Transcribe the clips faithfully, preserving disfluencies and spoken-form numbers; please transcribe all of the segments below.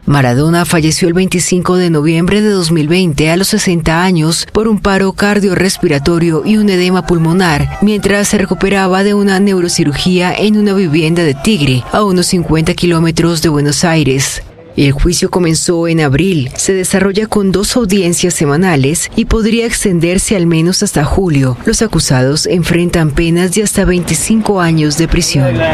Maradona falleció el veinticinco de noviembre de dos mil veinte a los sesenta años por un paro cardiorrespiratorio y un edema pulmonar, mientras se recuperaba de una neurocirugía en una vivienda de Tigre, a unos cincuenta kilómetros de Buenos Aires. El juicio comenzó en abril, se desarrolla con dos audiencias semanales y podría extenderse al menos hasta julio. Los acusados enfrentan penas de hasta veinticinco años de prisión. No,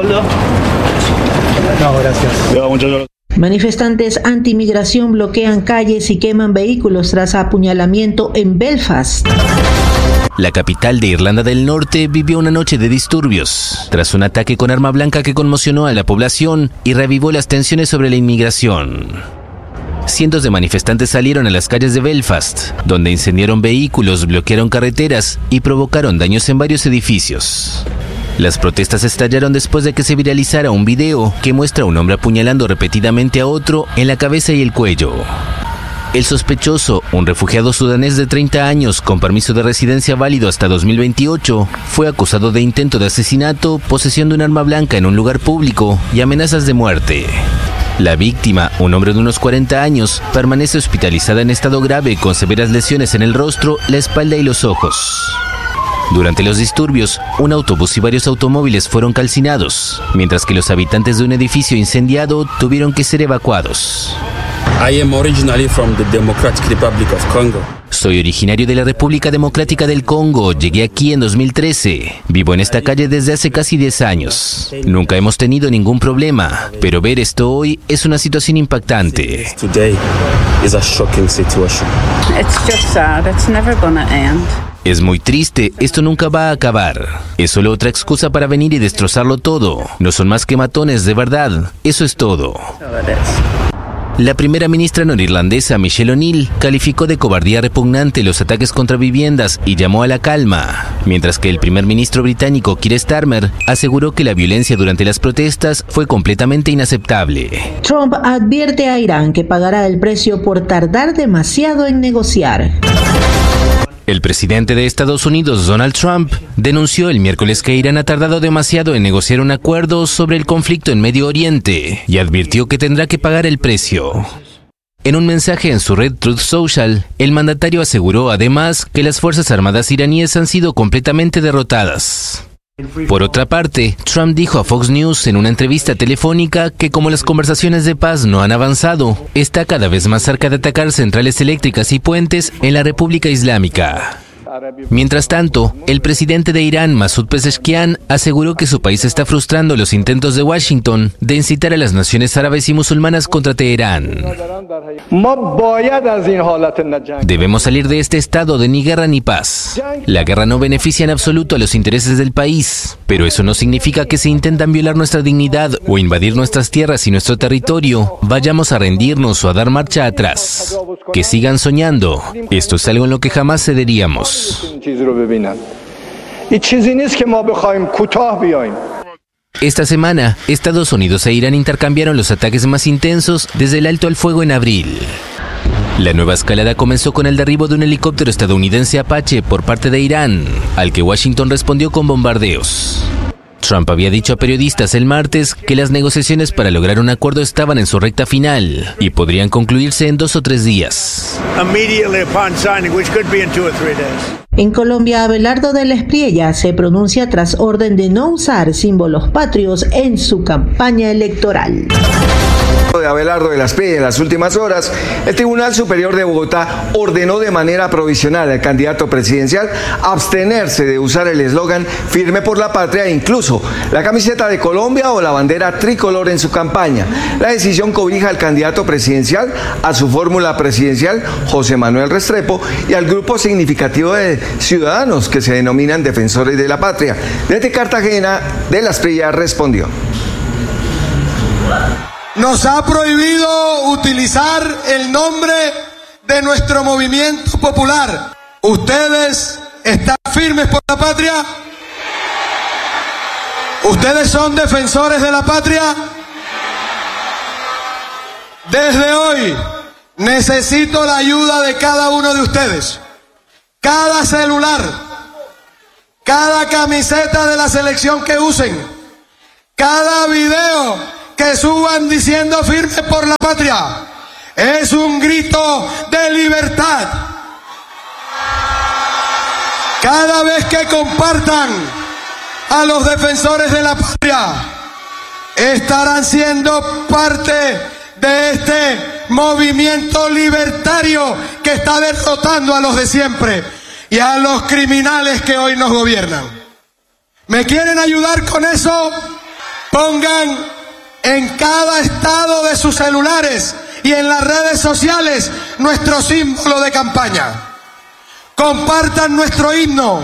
gracias. Manifestantes antimigración bloquean calles y queman vehículos tras apuñalamiento en Belfast. La capital de Irlanda del Norte vivió una noche de disturbios, tras un ataque con arma blanca que conmocionó a la población y revivó las tensiones sobre la inmigración. Cientos de manifestantes salieron a las calles de Belfast, donde incendiaron vehículos, bloquearon carreteras y provocaron daños en varios edificios. Las protestas estallaron después de que se viralizara un video que muestra a un hombre apuñalando repetidamente a otro en la cabeza y el cuello. El sospechoso, un refugiado sudanés de treinta años con permiso de residencia válido hasta dos mil veintiocho, fue acusado de intento de asesinato, posesión de un arma blanca en un lugar público y amenazas de muerte. La víctima, un hombre de unos cuarenta años, permanece hospitalizada en estado grave con severas lesiones en el rostro, la espalda y los ojos. Durante los disturbios, un autobús y varios automóviles fueron calcinados, mientras que los habitantes de un edificio incendiado tuvieron que ser evacuados. I am originally from the Democratic Republic of Congo. Soy originario de la República Democrática del Congo. Llegué aquí en dos mil trece. Vivo en esta calle desde hace casi diez años. Nunca hemos tenido ningún problema, pero ver esto hoy es una situación impactante. Today is a shocking situation. It's just sad. It's never gonna end. Es muy triste, esto nunca va a acabar. Es solo otra excusa para venir y destrozarlo todo. No son más que matones, de verdad. Eso es todo. La primera ministra norirlandesa Michelle O'Neill calificó de cobardía repugnante los ataques contra viviendas y llamó a la calma, mientras que el primer ministro británico Keir Starmer aseguró que la violencia durante las protestas fue completamente inaceptable. Trump advierte a Irán que pagará el precio por tardar demasiado en negociar. El presidente de Estados Unidos, Donald Trump, denunció el miércoles que Irán ha tardado demasiado en negociar un acuerdo sobre el conflicto en Medio Oriente y advirtió que tendrá que pagar el precio. En un mensaje en su red Truth Social, el mandatario aseguró además que las Fuerzas Armadas iraníes han sido completamente derrotadas. Por otra parte, Trump dijo a Fox News en una entrevista telefónica que como las conversaciones de paz no han avanzado, está cada vez más cerca de atacar centrales eléctricas y puentes en la República Islámica. Mientras tanto, el presidente de Irán, Masoud Pezeshkian, aseguró que su país está frustrando los intentos de Washington de incitar a las naciones árabes y musulmanas contra Teherán. Debemos salir de este estado de ni guerra ni paz. La guerra no beneficia en absoluto a los intereses del país, pero eso no significa que si intentan violar nuestra dignidad o invadir nuestras tierras y nuestro territorio, vayamos a rendirnos o a dar marcha atrás. Que sigan soñando. Esto es algo en lo que jamás cederíamos. Esta semana, Estados Unidos e Irán intercambiaron los ataques más intensos desde el alto al fuego en abril. La nueva escalada comenzó con el derribo de un helicóptero estadounidense Apache por parte de Irán, al que Washington respondió con bombardeos. Trump había dicho a periodistas el martes que las negociaciones para lograr un acuerdo estaban en su recta final y podrían concluirse en dos o tres días. En Colombia, Abelardo del Espriella se pronuncia tras orden de no usar símbolos patrios en su campaña electoral. De Abelardo de Espriella en las últimas horas, el Tribunal Superior de Bogotá ordenó de manera provisional al candidato presidencial abstenerse de usar el eslogan "Firme por la Patria" e incluso la camiseta de Colombia o la bandera tricolor en su campaña. La decisión cobija al candidato presidencial, a su fórmula presidencial José Manuel Restrepo y al grupo significativo de ciudadanos que se denominan defensores de la patria. Desde Cartagena, de Espriella respondió. Nos ha prohibido utilizar el nombre de nuestro movimiento popular. ¿Ustedes están firmes por la patria? ¿Ustedes son defensores de la patria? Desde hoy necesito la ayuda de cada uno de ustedes. Cada celular, cada camiseta de la selección que usen, cada video que suban diciendo firme por la patria. Es un grito de libertad. Cada vez que compartan a los defensores de la patria, estarán siendo parte de este movimiento libertario que está derrotando a los de siempre y a los criminales que hoy nos gobiernan. ¿Me quieren ayudar con eso? Pongan en cada estado de sus celulares y en las redes sociales nuestro símbolo de campaña. Compartan nuestro himno.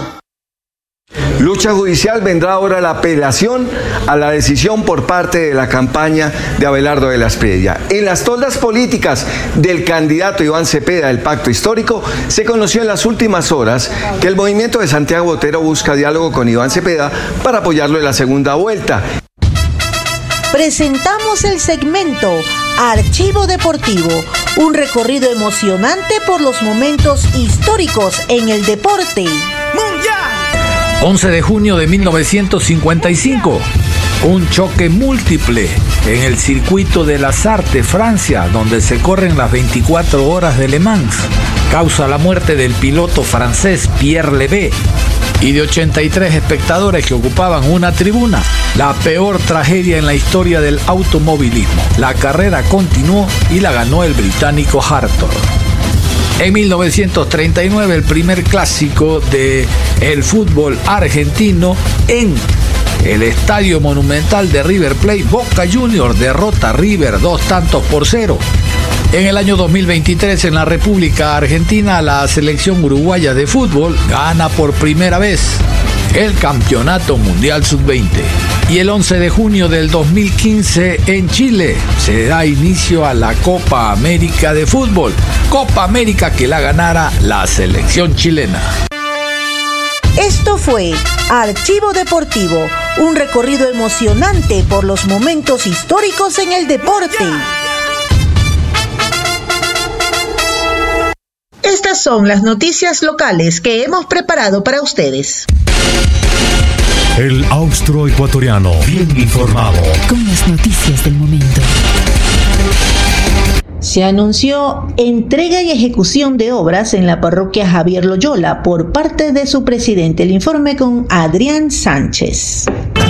Lucha judicial, vendrá ahora la apelación a la decisión por parte de la campaña de Abelardo de la Espriella. En las toldas políticas del candidato Iván Cepeda del Pacto Histórico, se conoció en las últimas horas que el movimiento de Santiago Botero busca diálogo con Iván Cepeda para apoyarlo en la segunda vuelta. Presentamos el segmento Archivo Deportivo, un recorrido emocionante por los momentos históricos en el deporte. once de junio de mil novecientos cincuenta y cinco, un choque múltiple en el circuito de las Artes, Francia, donde se corren las veinticuatro horas de Le Mans, causa la muerte del piloto francés Pierre Levé y de ochenta y tres espectadores que ocupaban una tribuna, la peor tragedia en la historia del automovilismo. La carrera continuó y la ganó el británico Hartor. En mil novecientos treinta y nueve, el primer clásico del fútbol argentino en el Estadio Monumental de River Plate, Boca Juniors derrota a River dos tantos por cero. En el año dos mil veintitrés, en la República Argentina, la selección uruguaya de fútbol gana por primera vez el Campeonato Mundial sub veinte. Y el once de junio del dos mil quince en Chile se da inicio a la Copa América de fútbol. Copa América que la ganara la selección chilena. Esto fue Archivo Deportivo, un recorrido emocionante por los momentos históricos en el deporte. Estas son las noticias locales que hemos preparado para ustedes. El austro ecuatoriano, bien informado. Con las noticias del momento. Se anunció entrega y ejecución de obras en la parroquia Javier Loyola por parte de su presidente. El informe con Adrián Sánchez.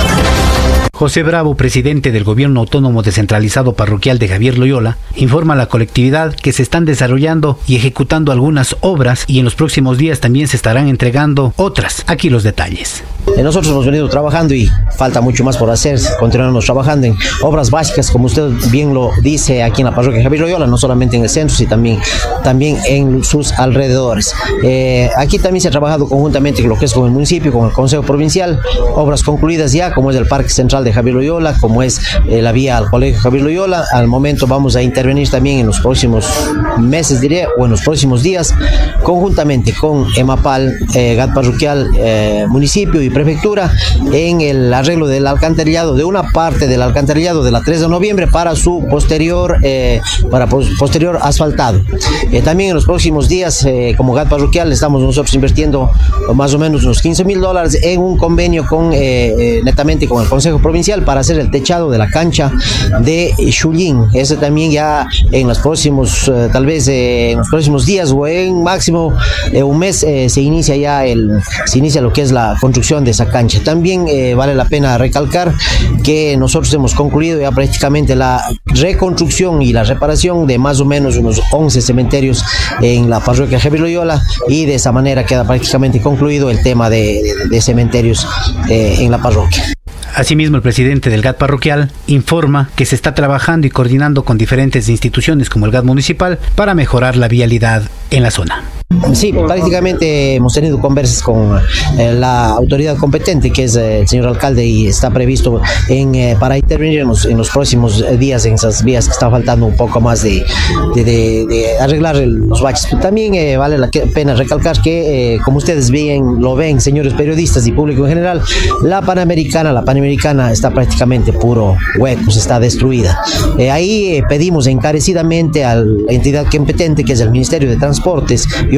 José Bravo, presidente del Gobierno Autónomo Descentralizado Parroquial de Javier Loyola, informa a la colectividad que se están desarrollando y ejecutando algunas obras y en los próximos días también se estarán entregando otras. Aquí los detalles. Nosotros hemos venido trabajando y falta mucho más por hacer. Continuamos trabajando en obras básicas, como usted bien lo dice, aquí en la parroquia Javier Loyola, no solamente en el centro, sino también, también en sus alrededores. Eh, aquí también se ha trabajado conjuntamente con lo que es con el municipio, con el Consejo Provincial, obras concluidas ya, como es el Parque Central de Javier Loyola, como es eh, la vía al Colegio Javier Loyola. Al momento vamos a intervenir también en los próximos meses, diré, o en los próximos días, conjuntamente con EMAPAL, eh, G A T Parroquial, eh, municipio y prefectura, en el arreglo del alcantarillado, de una parte del alcantarillado de la tres de noviembre para su posterior, eh, para pos posterior asfaltado. Eh, también en los próximos días, eh, como G A T Parroquial, estamos nosotros invirtiendo más o menos unos quince mil dólares en un convenio con, eh, eh, netamente con el Consejo Provincial para hacer el techado de la cancha de Chullín. Ese también ya en los próximos, eh, tal vez eh, en los próximos días o en máximo eh, un mes eh, se inicia ya el, se inicia lo que es la construcción de esa cancha. También eh, vale la pena recalcar que nosotros hemos concluido ya prácticamente la reconstrucción y la reparación de más o menos unos once cementerios en la parroquia Javier Loyola, y de esa manera queda prácticamente concluido el tema de, de, de cementerios eh, en la parroquia. Asimismo, el presidente del G A T Parroquial informa que se está trabajando y coordinando con diferentes instituciones como el G A T Municipal para mejorar la vialidad en la zona. Sí, prácticamente hemos tenido conversas con eh, la autoridad competente, que es eh, el señor alcalde, y está previsto en, eh, para intervenir en los, en los próximos días en esas vías que está faltando un poco más de, de, de, de arreglar el, los baches. También eh, vale la pena recalcar que, eh, como ustedes bien lo ven, señores periodistas y público en general, la Panamericana, la Panamericana está prácticamente puro huecos, está destruida. Eh, ahí eh, pedimos encarecidamente a la entidad competente, que es el Ministerio de Transportes y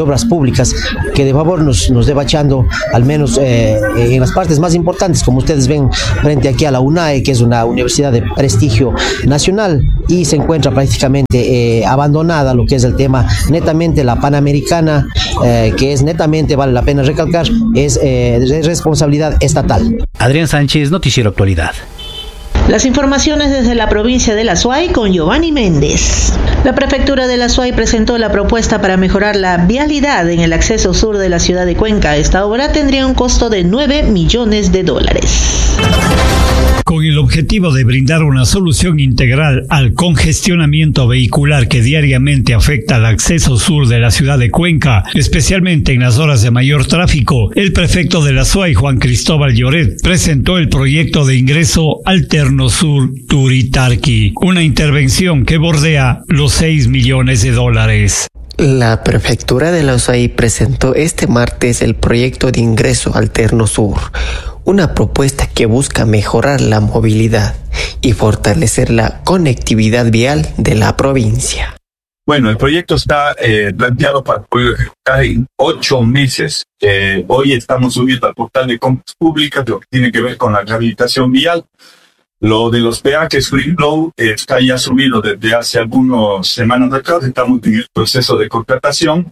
Obras Públicas que de favor nos, nos dé bachando, al menos eh, en las partes más importantes, como ustedes ven frente aquí a la UNAE, que es una universidad de prestigio nacional y se encuentra prácticamente eh, abandonada lo que es el tema netamente la Panamericana, eh, que es netamente, vale la pena recalcar, es eh, de responsabilidad estatal. Adrián Sánchez, Noticiero Actualidad. Las informaciones desde la provincia de La Suay con Giovanni Méndez. La prefectura de La Suay presentó la propuesta para mejorar la vialidad en el acceso sur de la ciudad de Cuenca. Esta obra tendría un costo de nueve millones de dólares. Con el objetivo de brindar una solución integral al congestionamiento vehicular que diariamente afecta al acceso sur de la ciudad de Cuenca, especialmente en las horas de mayor tráfico, el prefecto de La Suay, Juan Cristóbal Lloret, presentó el proyecto de ingreso Alterno Sur Turitarqui, una intervención que bordea los seis millones de dólares. La prefectura de La Suay presentó este martes el proyecto de ingreso Alterno Sur, una propuesta que busca mejorar la movilidad y fortalecer la conectividad vial de la provincia. Bueno, el proyecto está eh, planteado para poder ejecutar en ocho meses. Eh, hoy estamos subiendo al portal de compras públicas lo que tiene que ver con la rehabilitación vial. Lo de los peajes Free Flow eh, está ya subido desde hace algunas semanas atrás. Estamos en el proceso de contratación.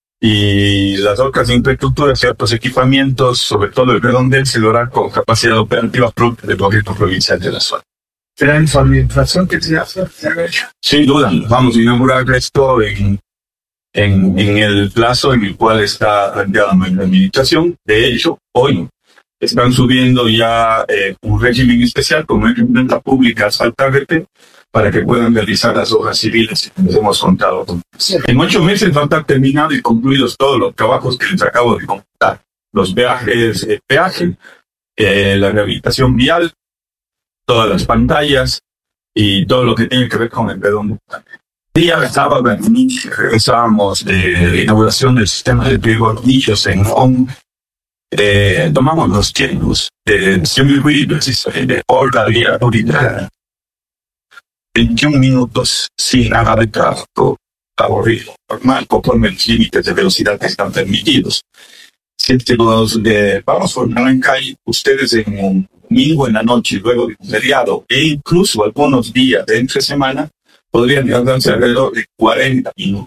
Y las otras infraestructuras y otros equipamientos, sobre todo el redondel, se lo hará con capacidad operativa propia del gobierno provincial de La Suay. ¿Será en su administración que se hace? Sin duda, vamos a inaugurar esto en, en, en el plazo en el cual está planteada nuestra administración. De hecho, hoy están subiendo ya eh, un régimen especial como es la pública Salta R P para que puedan realizar las obras civiles que les hemos contado. En ocho meses van a estar terminados y concluidos todos los trabajos que les acabo de contar. Los peajes, el peaje, eh, la rehabilitación vial, todas las pantallas y todo lo que tiene que ver con el redondo. El día sábado regresábamos de la inauguración del sistema de riego nichos en ON. Eh, tomamos los tiempos de de hora de ahorita veintiún minutos sin nada de tráfico aburrido, normal, conforme los límites de velocidad que están permitidos. Si los de, vamos por Narancay, ustedes en un domingo en la noche, luego de un feriado, e incluso algunos días de entre semana, podrían tardarse alrededor de cuarenta minutos.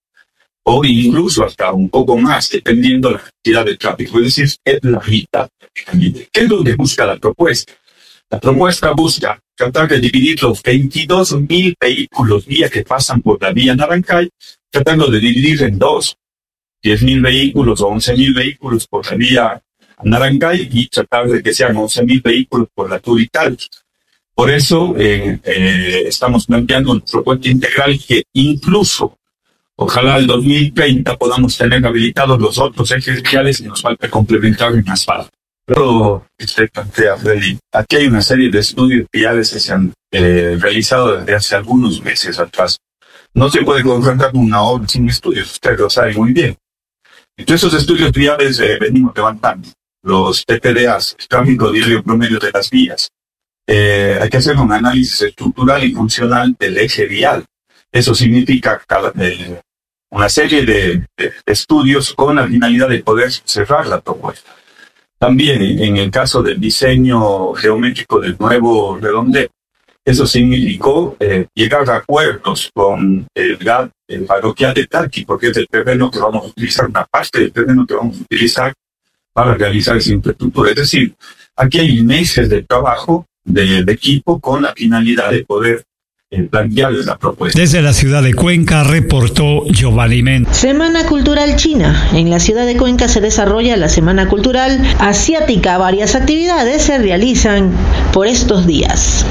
O incluso hasta un poco más, dependiendo de la cantidad de tráfico. Es decir, es la mitad. ¿Qué es lo que busca la propuesta? La propuesta busca tratar de dividir los veintidós mil vehículos día que pasan por la vía Narancay, tratando de dividir en dos, diez mil vehículos o once mil vehículos por la vía Narancay y tratar de que sean once mil vehículos por la Turitarqui. Por eso eh, eh, estamos planteando una propuesta integral que incluso, ojalá el dos mil treinta podamos tener habilitados los otros ejes viales y nos falta complementar en asfalto. Pero usted plantea, Freddy, aquí hay una serie de estudios viales que se han eh, realizado desde hace algunos meses atrás. No se puede contratar una obra sin estudios, usted lo sabe muy bien. Entonces esos estudios viales eh, venimos levantando. Los T P D As, el tráfico diario promedio de las vías. Eh, hay que hacer un análisis estructural y funcional del eje vial. Eso significa eh, una serie de, de estudios con la finalidad de poder cerrar la propuesta. También en el caso del diseño geométrico del nuevo redondel, eso significó eh, llegar a acuerdos con el G A D, el parroquial de Tarqui, porque es el terreno que vamos a utilizar, una parte del terreno que vamos a utilizar para realizar esa infraestructura. Es decir, aquí hay meses de trabajo de, de equipo con la finalidad de poder plantear la propuesta. Desde la ciudad de Cuenca reportó Giovanni Méndez. Semana Cultural China. En la ciudad de Cuenca se desarrolla la Semana Cultural Asiática. Varias actividades se realizan por estos días.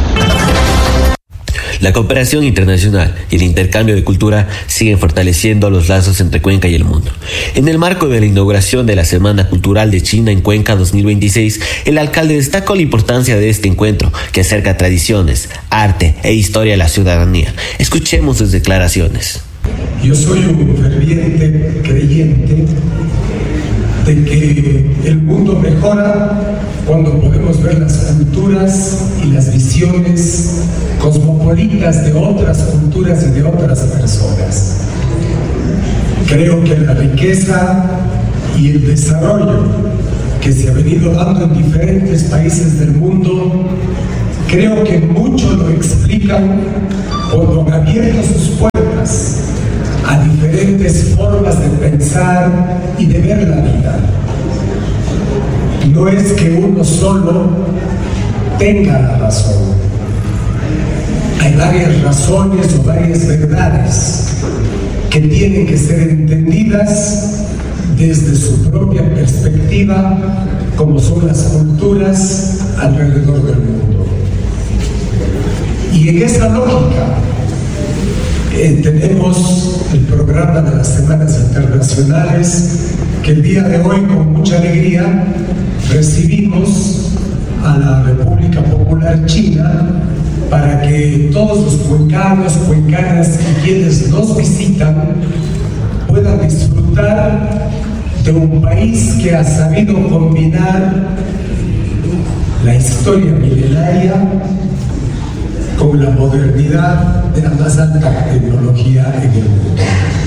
La cooperación internacional y el intercambio de cultura siguen fortaleciendo los lazos entre Cuenca y el mundo. En el marco de la inauguración de la Semana Cultural de China en Cuenca dos mil veintiséis, el alcalde destacó la importancia de este encuentro que acerca tradiciones, arte e historia a la ciudadanía. Escuchemos sus declaraciones. Yo soy un ferviente creyente de que el mundo mejora cuando podemos ver las culturas y las visiones cosmopolitas de otras culturas y de otras personas. Creo que la riqueza y el desarrollo que se ha venido dando en diferentes países del mundo, creo que muchos lo explican cuando han abierto sus puertas a diferentes formas de pensar y de ver la vida. No es que uno solo tenga la razón. Hay varias razones o varias verdades que tienen que ser entendidas desde su propia perspectiva, como son las culturas alrededor del mundo. Y en esa lógica eh, tenemos el programa de las Semanas Internacionales, que el día de hoy con mucha alegría recibimos a la República Popular China para que todos los cuencanos, cuencanas y quienes nos visitan puedan disfrutar de un país que ha sabido combinar la historia milenaria con la modernidad de la más alta tecnología en el mundo.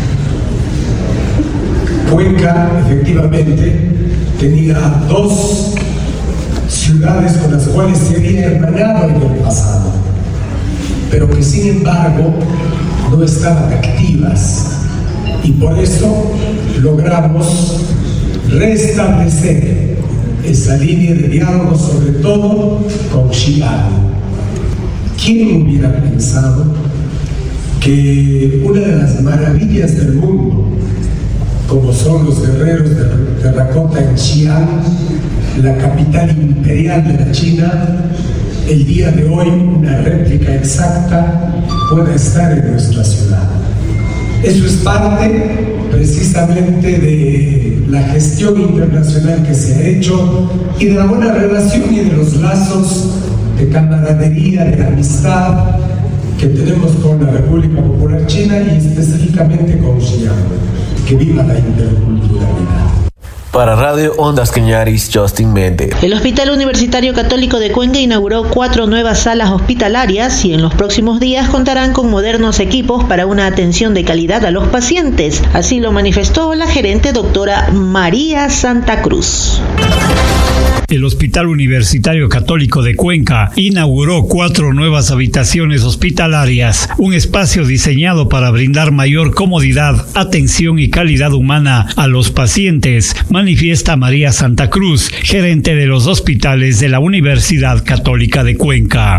Cuenca, efectivamente, tenía dos ciudades con las cuales se había hermanado en el pasado, pero que sin embargo no estaban activas, y por eso logramos restablecer esa línea de diálogo, sobre todo con Xi'an. ¿Quién hubiera pensado que una de las maravillas del mundo, como son los guerreros de terracota en Xi'an, la capital imperial de la China, el día de hoy una réplica exacta pueda estar en nuestra ciudad? Eso es parte precisamente de la gestión internacional que se ha hecho y de la buena relación y de los lazos de camaradería, de amistad que tenemos con la República Popular China y específicamente con Xi'an. Que viva la interculturalidad. Para Radio Ondas Cañaris, Justin Méndez. El Hospital Universitario Católico de Cuenca inauguró cuatro nuevas salas hospitalarias y en los próximos días contarán con modernos equipos para una atención de calidad a los pacientes. Así lo manifestó la gerente doctora María Santa Cruz. El Hospital Universitario Católico de Cuenca inauguró cuatro nuevas habitaciones hospitalarias, un espacio diseñado para brindar mayor comodidad, atención y calidad humana a los pacientes, manifiesta María Santa Cruz, gerente de los hospitales de la Universidad Católica de Cuenca.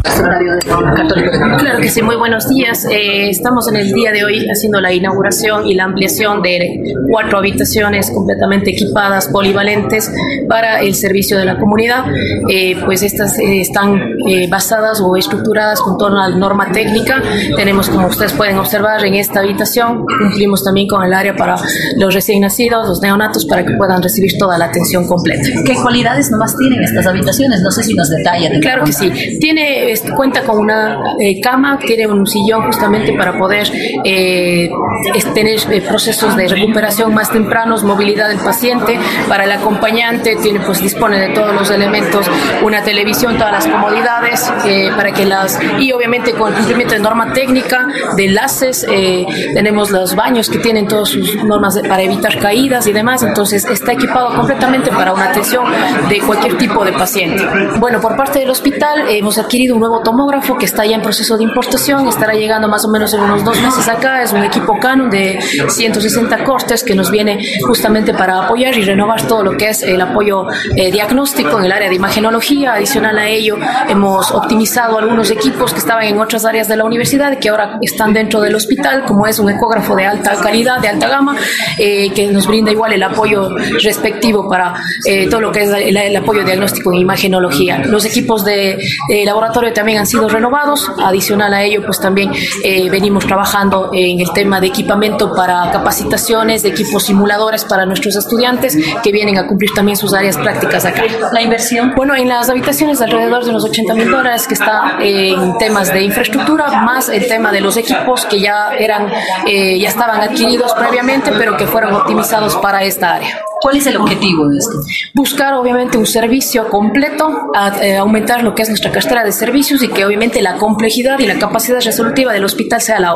Claro que sí, muy buenos días. Eh, estamos en el día de hoy haciendo la inauguración y la ampliación de cuatro habitaciones completamente equipadas, polivalentes, para el servicio de la comunidad. Eh, pues estas eh, están eh, basadas o estructuradas con toda la norma técnica. Tenemos, como ustedes pueden observar, en esta habitación cumplimos también con el área para los recién nacidos, los neonatos, para que puedan recibir toda la atención completa. ¿Qué cualidades nomás tienen estas habitaciones? No sé si nos detallan. Claro que sí. Tiene, es, cuenta con una eh, cama, tiene un sillón justamente para poder eh, es, tener eh, procesos de recuperación más tempranos, movilidad del paciente. Para el acompañante tiene, pues dispone de todos los elementos, una televisión, todas las comodidades eh, para que las, y obviamente con el cumplimiento de norma técnica, de enlaces, eh, tenemos los baños que tienen todas sus normas de, para evitar caídas y demás. Entonces está equipado completamente para una atención de cualquier tipo de paciente. Bueno, por parte del hospital eh, hemos adquirido un nuevo tomógrafo que está ya en proceso de importación, estará llegando más o menos en unos dos meses acá. Es un equipo Canon de ciento sesenta cortes que nos viene justamente para apoyar y renovar todo lo que es el apoyo eh, diagnóstico en el área de imagenología. Adicional a ello, hemos optimizado algunos equipos que estaban en otras áreas de la universidad que ahora están dentro del hospital, como es un ecógrafo de alta calidad, de alta gama, eh, que nos brinda igual el apoyo respectivo para eh, todo lo que es el, el apoyo diagnóstico en imagenología. Los equipos de, de laboratorio también han sido renovados. Adicional a ello, pues también eh, venimos trabajando en el tema de equipamiento para capacitaciones, de equipos simuladores para nuestros estudiantes que vienen a cumplir también sus áreas prácticas acá. La inversión, bueno, en las habitaciones alrededor de unos ochenta mil dólares que está eh, en temas de infraestructura, más el tema de los equipos que ya eran, eh, ya estaban adquiridos previamente, pero que fueron optimizados para esta área. ¿Cuál es el objetivo de esto? Buscar obviamente un servicio completo, a, eh, aumentar lo que es nuestra cartera de servicios y que obviamente la complejidad y la capacidad resolutiva del hospital sea la óptima.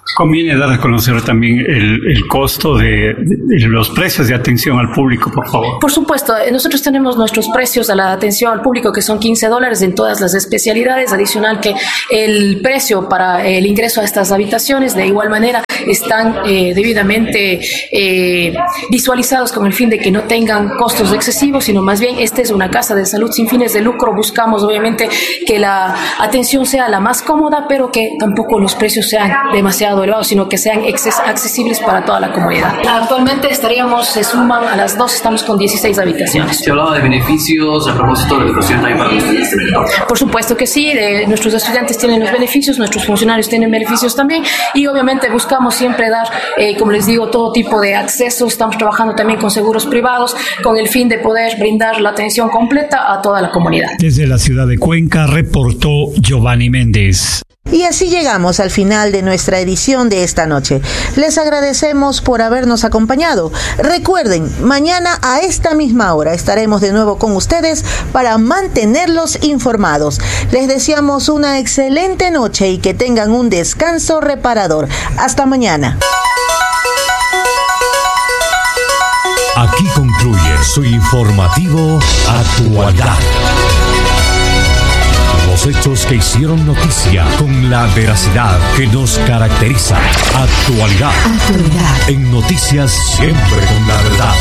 Conviene dar a conocer también el, el costo de, de los precios de atención al público, por favor. Por supuesto, nosotros tenemos nuestros precios a la atención al público que son quince dólares en todas las especialidades, adicional que el precio para el ingreso a estas habitaciones de igual manera están eh, debidamente eh, visualizados con el fin de que no tengan costos excesivos, sino más bien esta es una casa de salud sin fines de lucro. Buscamos obviamente que la atención sea la más cómoda, pero que tampoco los precios sean demasiado elevados, sino que sean accesibles para toda la comunidad. Actualmente estaríamos, se suman a las dos, estamos con dieciséis habitaciones. ¿Se hablaba de beneficios a propósito de la educación también para los estudiantes? Por supuesto que sí, de, nuestros estudiantes tienen los beneficios, nuestros funcionarios tienen beneficios también, y obviamente buscamos siempre dar, eh, como les digo, todo tipo de acceso. Estamos trabajando también con seguros privados con el fin de poder brindar la atención completa a toda la comunidad. Desde la ciudad de Cuenca reportó Giovanni Méndez. Y así llegamos al final de nuestra edición de esta noche. Les agradecemos por habernos acompañado. Recuerden, mañana a esta misma hora estaremos de nuevo con ustedes para mantenerlos informados. Les deseamos una excelente noche y que tengan un descanso reparador. Hasta mañana. Aquí concluye su informativo Actualidad. Los hechos que hicieron noticia con la veracidad que nos caracteriza. Actualidad. Actualidad. En noticias siempre con la verdad.